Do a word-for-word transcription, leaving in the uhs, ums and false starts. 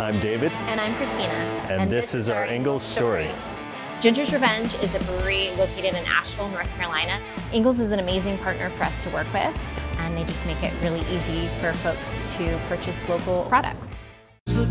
I'm David. And I'm Christina. And, and this, this is our Ingalls story. story. Ginger's Revenge is a brewery located in Asheville, North Carolina. Ingalls is an amazing partner for us to work with, and they just make it really easy for folks to purchase local products.